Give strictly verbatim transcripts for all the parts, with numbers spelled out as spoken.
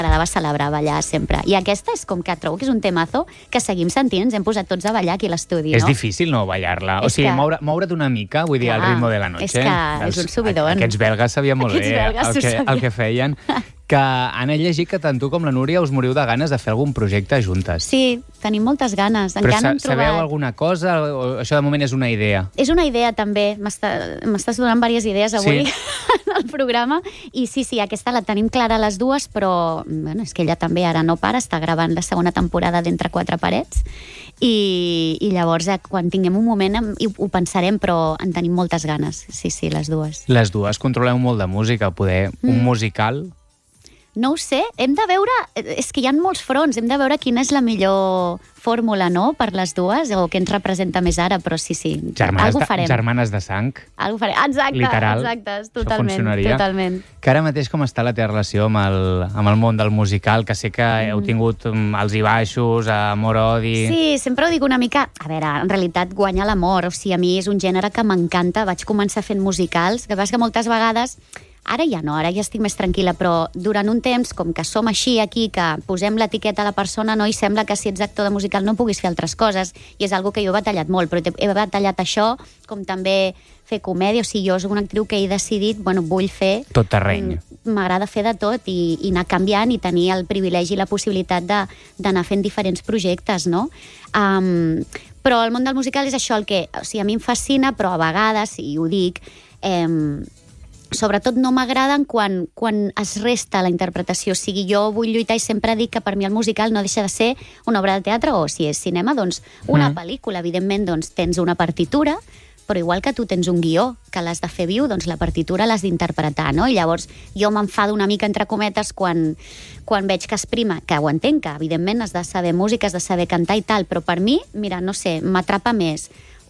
m'agradava celebrar ballar sempre. I aquesta és com que trobo que és un temazo que seguim sentint, ens hem posat tots a ballar aquí a l'estudi, no? És difícil no ballar-la. O És sigui, que- moure, moure't una mica, vull dir, al Clar, ritmo de la noche. és que és un subidon. Aquests belgues sabien molt Aquests bé belgues el ho que, sabien. el que feien. Que han llegit que tant tu com la Núria us moriu de ganes de fer algun projecte juntes. Sí, tenim moltes ganes. Però Encara no sa hem sabeu trobat... alguna cosa o això de moment és una idea? És una idea, també. M'està- M'estàs donant diverses idees avui Sí. en el programa. I sí, sí, aquesta la tenim clara les dues, però bueno, és que ella també ara no para, està gravant la segona temporada d'Entre quatre parets. I, i llavors, eh, quan tinguem un moment, em- i ho pensarem, però en tenim moltes ganes. Sí, sí, les dues. Les dues controleu molt de música, poder Mm. un musical... No ho sé, hem de veure... És que hi ha molts fronts, hem de veure quina és la millor fórmula, no?, per les dues, o què ens representa més ara, però sí, sí, Germanes, algo de, farem. germanes de sang. Algo farem. Exacte, Literal. exacte, Això totalment, funcionaria. totalment. Que ara mateix com està la teva relació amb el, amb el món del musical, que sé que heu tingut um, els i baixos, amor-odi... Sí, sempre ho dic una mica... A veure, en realitat guanya l'amor, o sigui, a mi és un gènere que m'encanta, vaig començar fent musicals, que passa que moltes vegades... Ara ja no, ara ja estic més tranquil·la, però durant un temps, com que som així aquí, que posem l'etiqueta a la persona, no? I sembla que si ets actor de musical no puguis fer altres coses, i és algo que jo he batallat molt, però he batallat això, com també fer comèdia, o sigui, jo soc una actriu que he decidit, bueno, vull fer... Tot terreny. M'agrada fer de tot i, i anar canviant i tenir el privilegi i la possibilitat de- d'anar fent diferents projectes, no? Um, però el món del musical és això el que... O sigui, a mi em fascina, però a vegades, i ho dic... Eh, sobretot no m'agraden quan, quan es resta la interpretació. O sigui, jo vull lluitar i sempre dic que per mi el musical no deixa de ser una obra de teatre o, si és cinema, doncs una mm. pel·lícula. Evidentment, doncs, tens una partitura, però igual que tu tens un guió que l'has de fer viu, doncs la partitura l'has d'interpretar, no? I llavors jo m'enfado una mica entre cometes quan, quan veig que es prima, que ho entenc, que evidentment has de saber música, has de saber cantar i tal, però per mi, mira, no sé, m'atrapa més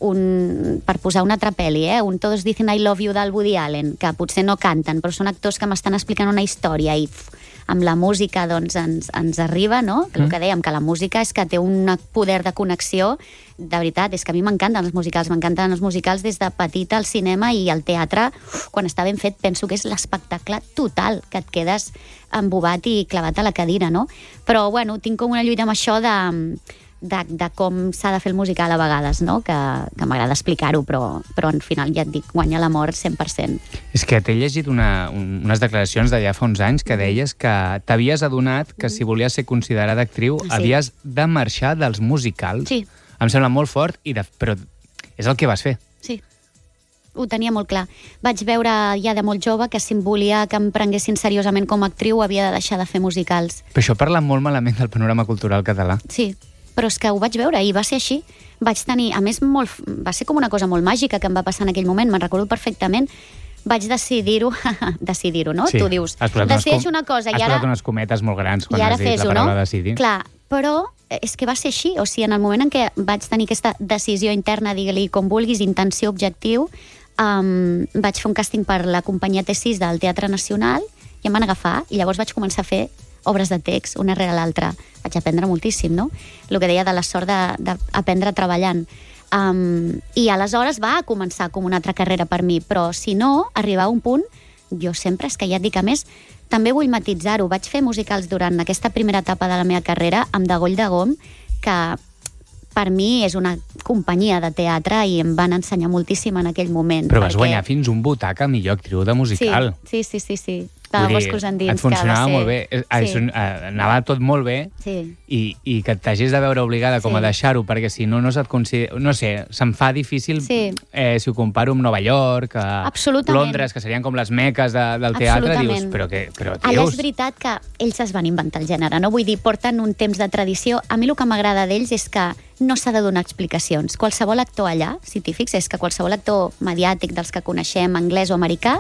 un, per posar una altra pel·li, eh? un Todos dicen I love you del Woody Allen, que potser no canten, però són actors que m'estan explicant una història i pf, amb la música doncs, ens, ens arriba, no? Mm. El que dèiem, que la música és que té un poder de connexió, de veritat, és que a mi m'encanten els musicals, m'encanten els musicals des de petita al cinema i al teatre, uf, quan està ben fet, penso que és l'espectacle total, que et quedes embobat i clavat a la cadira, no? Però, bueno, tinc com una lluita amb això de... De, de com s'ha de fer el musical a vegades, no? que, que m'agrada explicar-ho, però, però al final ja et dic, guanya l'amor cent per cent. És que t'he llegit una, un, unes declaracions d'allà fa uns anys que deies que t'havies adonat que si volies ser considerada actriu Sí. havies de marxar dels musicals. Sí. Em sembla molt fort, i de, però és el que vas fer. Sí, ho tenia molt clar. Vaig veure ja de molt jove que si em volia que em prenguessin seriosament com a actriu havia de deixar de fer musicals. Però això parla molt malament del panorama cultural català. Sí, però és que ho vaig veure i va ser així. Vaig tenir, a més, molt, va ser com una cosa molt màgica que em va passar en aquell moment, me'n recordo perfectament. Vaig decidir-ho, decidir-ho, no? Sí, Tu dius, has posat unes decideix com- una cosa Has i ara... posat unes cometes molt grans quan I ara has dit la fes-ho, no? paraula decidir. Clar, però és que va ser així. O sigui, en el moment en què vaig tenir aquesta decisió interna, digue-li com vulguis, intenció, objectiu, um, vaig fer un càsting per la companyia T sis del Teatre Nacional i em van agafar i llavors vaig començar a fer obres de text, una rere l'altra. Vaig aprendre moltíssim, no? El que deia de la sort d'aprendre treballant. Um, I aleshores va començar com una altra carrera per mi, però si no, arribar a un punt, jo sempre, és que ja et dic, a més, també vull matitzar-ho. Vaig fer musicals durant aquesta primera etapa de la meva carrera amb Degoll de Gom, que per mi és una companyia de teatre i em van ensenyar moltíssim en aquell moment. Però vas perquè... guanyar fins un butaca millor actriu de musical. Sí, sí, sí, sí. sí. De Vull dir, Boscos Endins. et funcionava que va ser... molt bé. Eh, Sí. eh, Anava tot molt bé Sí. i, i que t'hagis de veure obligada com a Sí. deixar-ho, perquè si no, no se't considera... No sé, se'm fa difícil Sí. eh, si ho comparo amb Nova York, a Absolutament. Londres, que serien com les meques de, del teatre, dius, però què però, Allà dius? és veritat que ells es van inventar el gènere, no? Vull dir, porten un temps de tradició. A mi el que m'agrada d'ells és que no s'ha de donar explicacions. Qualsevol actor allà, si t'hi fixes, que qualsevol actor mediàtic dels que coneixem, anglès o americà,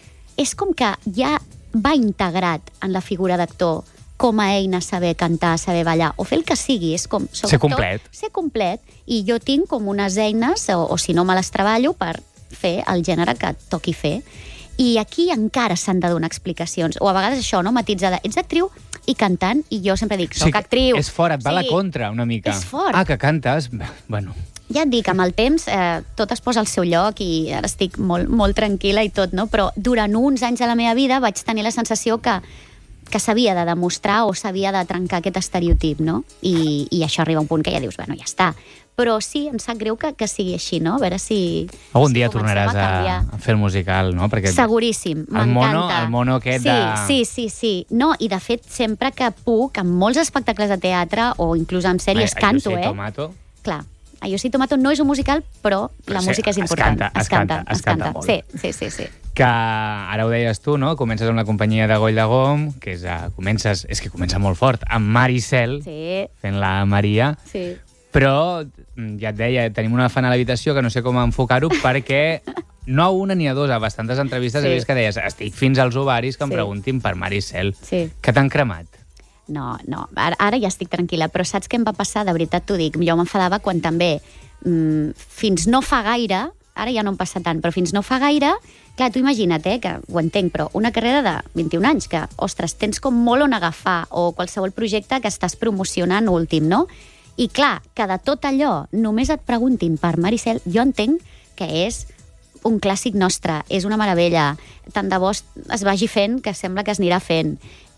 és com que ja va integrat en la figura d'actor com a eina saber cantar, saber ballar, o fer el que sigui, és com... soc Ser actor, complet. Ser complet, i jo tinc com unes eines, o, o si no me les treballo, per fer el gènere que et toqui fer. I aquí encara s'han de donar explicacions. O a vegades això, no? Matitzada. Ets actriu i cantant, i jo sempre dic, soc Sí, actriu. és fort, et va a la Sí. contra una mica. És fort. Ah, que cantes? Bueno... Ja et dic, amb el temps eh, tot es posa al seu lloc i ara estic molt, molt tranquil·la i tot, no? Però durant uns anys de la meva vida vaig tenir la sensació que que s'havia de demostrar o s'havia de trencar aquest estereotip, no? I, i això arriba a un punt que ja dius, bueno, ja està. Però sí, em sap greu que, que sigui així, no? A veure si... Algun si dia tornaràs a, a, a fer el musical, no? Perquè seguríssim, m'encanta. El mono aquest sí, de... Sí, sí, sí. No, i de fet, sempre que puc, en molts espectacles de teatre o inclús en sèries, Ai, canto, eh? Tomato. Clar, Yo sí Tomato no és un musical, però, però la sí, música és important. Es canta, es canta, es canta, es canta molt. Sí, sí, sí, sí. Que ara ho deies tu, no? Comences amb la companyia de Goll de Gom, que és, uh, comences, és que comença molt fort, amb Maricel, sí. fent la Maria, sí. Però, ja et deia, tenim una fan a l'habitació que no sé com enfocar-ho, perquè no a una ni a dos, a bastantes entrevistes sí. he vist que deies, estic fins als ovaris que em sí. preguntin per Maricel. Sí. Que t'han cremat? No, no, ara, ara ja estic tranquil·la, però saps què em va passar? De veritat t'ho dic, jo m'enfadava quan també, mmm, fins no fa gaire, ara ja no em passa tant, però fins no fa gaire, clar, tu imagina't, eh, que ho entenc, però una carrera de vint-i-un anys, que, ostres, tens com molt on agafar, o qualsevol projecte que estàs promocionant últim, no? I clar, que de tot allò només et preguntin per Maricel, jo entenc que és un clàssic nostre, és una meravella. Tant de bo es vagi fent que sembla que es anirà fent.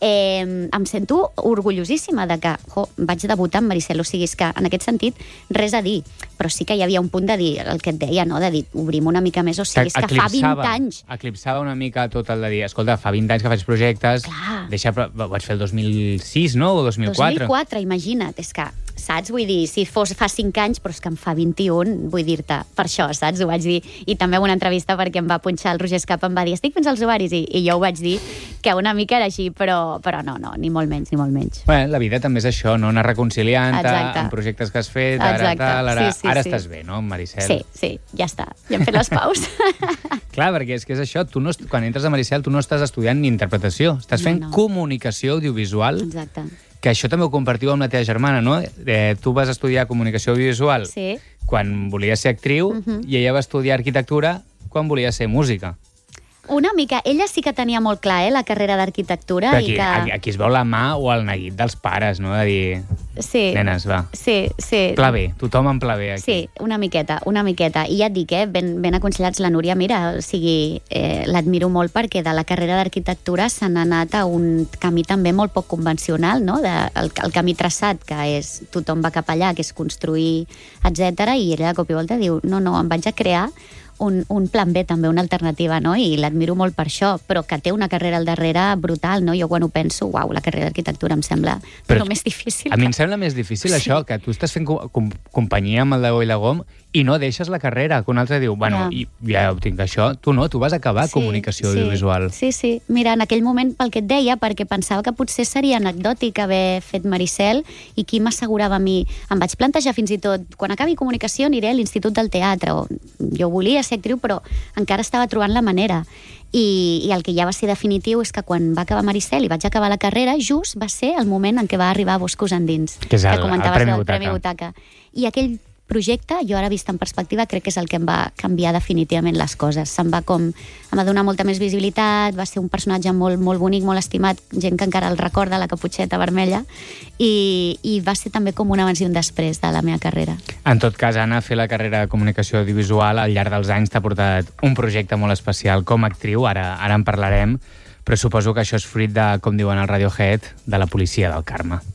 Eh, em sento orgullosíssima de que jo, vaig debutar amb Maricel, o sigui, és que en aquest sentit res a dir, però sí que hi havia un punt de dir, el que et deia, no? De dir, obrim una mica més, o sigui, és que fa vint anys... Eclipsava una mica tot el de dir, escolta, fa vint anys que faig projectes, clar. Deixa, ho vaig fer el dos mil sis, no? O dos mil quatre? dos mil quatre, imagina't, és que, saps? Vull dir, si fos fa cinc anys, però és que em fa vint-i-un, vull dir-te, per això, saps? Ho vaig dir, i també en una entrevista perquè em va punxar el Roger Escapa, em va dir, estic fins als ovaris, i, i jo ho vaig dir, que una mica era així, però, però no, no, ni molt menys, ni molt menys. Bé, la vida també és això, no? Anar reconciliant-te amb projectes que has fet, ara tal, ara, sí, sí, ara sí. Estàs bé, no, Maricel? Sí, sí, ja està, ja hem fet les paus. Clar, perquè és que és això, tu no, quan entres a Maricel tu no estàs estudiant ni interpretació, estàs fent no, no. comunicació audiovisual. Exacte. Que això també ho compartiu amb la teva germana, no? Eh, tu vas estudiar comunicació audiovisual sí. quan volies ser actriu uh -huh. i ella va estudiar arquitectura quan volia ser música. Una mica. Ella sí que tenia molt clar, eh, la carrera d'arquitectura. Però aquí, i que... aquí, aquí es veu la mà o el neguit dels pares, no? De dir, sí. nenes, va. Sí, sí. Pla bé, tothom en pla bé aquí. Sí, una miqueta, una miqueta. I ja et dic, eh, ben, ben aconsellats la Núria, mira, o sigui, eh, l'admiro molt perquè de la carrera d'arquitectura se n'ha anat a un camí també molt poc convencional, no? De, el, el camí traçat, que és tothom va cap allà, que és construir, etcètera. I ella de cop i volta diu, no, no, em vaig a crear Un, un plan B, també, una alternativa, no? I l'admiro molt per això, però que té una carrera al darrere brutal, no? Jo quan ho penso, uau, la carrera d'arquitectura em sembla però el més difícil. A mi em sembla més difícil sí. això, que tu estàs fent com, com, companyia amb el de Goll de Gom i no deixes la carrera, que un altre diu, bueno, ja, i, ja ho tinc això, tu no, tu vas acabar sí, comunicació sí, audiovisual. Sí, sí, mira, en aquell moment, pel que et deia, perquè pensava que potser seria anecdòtic haver fet Maricel, i qui m'assegurava a mi, em vaig plantejar fins i tot, quan acabi comunicació aniré a l'Institut del Teatre, o jo volia ser actriu, però encara estava trobant la manera. I, i el que ja va ser definitiu és que quan va acabar Maricel i vaig acabar la carrera, just va ser el moment en què va arribar Boscos Endins, que és el, que comentaves el Premi, del Premi Butaca. I aquell projecte, jo ara vist en perspectiva, crec que és el que em va canviar definitivament les coses. Se'm va com... em va donar molta més visibilitat, va ser un personatge molt, molt bonic, molt estimat, gent que encara el recorda, la caputxeta vermella, i, i va ser també com un abans i un després de la meva carrera. En tot cas, Anna, fer la carrera de comunicació audiovisual al llarg dels anys t'ha portat un projecte molt especial com a actriu, ara, ara en parlarem, però suposo que això és fruit de, com diuen al Radiohead, de la policia del karma.